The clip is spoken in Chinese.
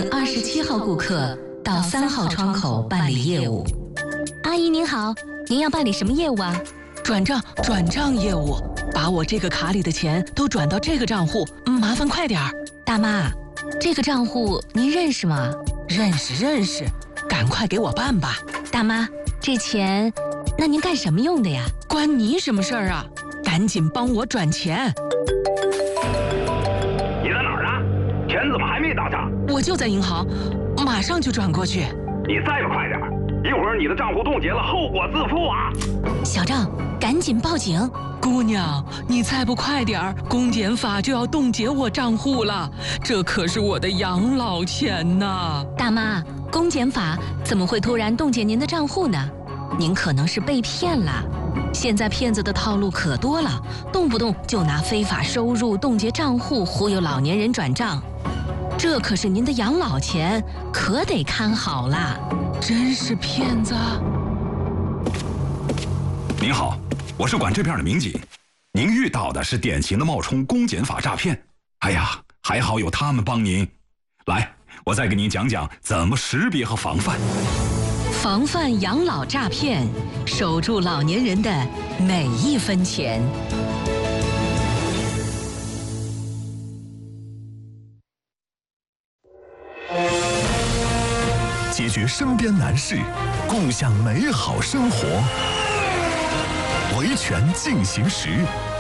请27号顾客到3号窗口办理业务。 阿姨您好，您要办理什么业务啊？ 转账业务，把我这个卡里的钱都转到这个账户，麻烦快点儿。 大妈，这个账户您认识吗？ 认识，赶快给我办吧。 大妈，这钱，那您干什么用的呀？ 关你什么事儿啊？赶紧帮我转钱。 你在哪儿呢？钱怎么还没到账？ 我就在银行，马上就转过去。 你再不快点，一会儿你的账户冻结了，后果自负啊！ 小郑，赶紧报警！ 姑娘，你再不快点儿，公检法就要冻结我账户了，这可是我的养老钱呐！ 大妈，公检法怎么会突然冻结您的账户呢？您可能是被骗了。现在骗子的套路可多了，动不动就拿非法收入冻结账户忽悠老年人转账，这可是您的养老钱，可得看好了。 真是骗子！ 您好，我是管这片的民警，您遇到的是典型的冒充公检法诈骗。哎呀，还好有他们帮您。来，我再给您讲讲怎么识别和防范。 防范养老诈骗，守住老年人的每一分钱。 解决身边难事，共享美好生活。维权进行时。